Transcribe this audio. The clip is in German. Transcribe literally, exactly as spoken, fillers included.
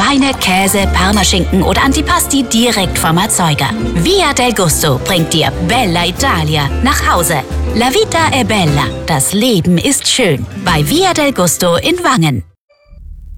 Weine, Käse, Parmaschinken oder Antipasti direkt vom Erzeuger. Via del Gusto bringt dir Bella Italia nach Hause. La vita è bella. Das Leben ist schön. Bei Via del Gusto in Wangen.